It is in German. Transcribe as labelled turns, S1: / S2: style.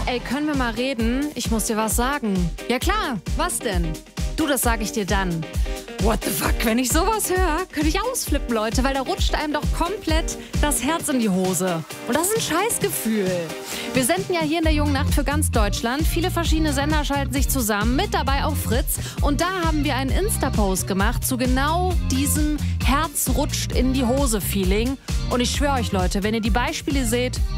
S1: Ey, können wir mal reden? Ich muss dir was sagen. Ja klar, was denn? Du, das sag ich dir dann. What the fuck? Wenn ich sowas höre, könnte ich ausflippen, Leute, weil da rutscht einem doch komplett das Herz in die Hose. Und das ist ein Scheißgefühl. Wir senden ja hier in der Jungen Nacht für ganz Deutschland. Viele verschiedene Sender schalten sich zusammen, mit dabei auch Fritz. Und da haben wir einen Insta-Post gemacht zu genau diesem Herz rutscht in die Hose-Feeling. Und ich schwöre euch, Leute, wenn ihr die Beispiele seht,